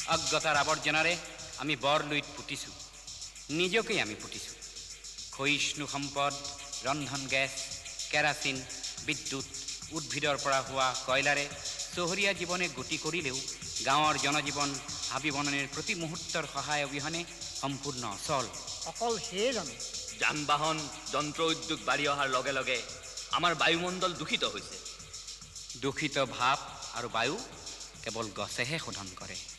অজ্ঞতাৰ আৱৰ্জনাৰে আমি বৰলুইত পুতিছোঁ, নিজকেই আমি পুতিছোঁ। ক্ষয়িষ্ণু সম্পদ, ৰন্ধন গেছ, কেৰাচিন, বিদ্যুৎ, উদ্ভিদৰ পৰা হোৱা কয়লাৰে চহৰীয়া জীৱনে গতি কৰিলেও গাঁৱৰ জনজীৱন হাবি বননিৰ প্ৰতি মুহূৰ্তৰ সহায় অবিহনে সম্পূৰ্ণ অচল। অকল সেয়ে জানো? যান বাহন, যন্ত্ৰ উদ্যোগ বাঢ়ি অহাৰ লগে লগে আমাৰ বায়ুমণ্ডল দূষিত হৈছে। দূষিত ভাপ আৰু বায়ু কেৱল গছেহে শোধন কৰে।